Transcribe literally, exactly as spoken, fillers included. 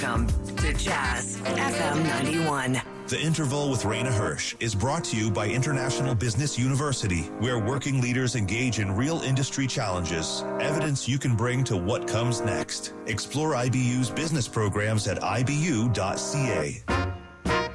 Welcome to Jazz F M ninety-one. The Interval with Raina Hirsch is brought to you by International Business University, where working leaders engage in real industry challenges, evidence you can bring to what comes next. Explore I B U's business programs at I B U dot C A.